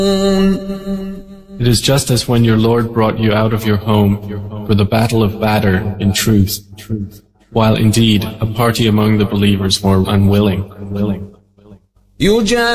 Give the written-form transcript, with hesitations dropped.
It is just as when your Lord brought you out of your home for the battle of Badr in truth, while indeed a party among the believers were unwilling.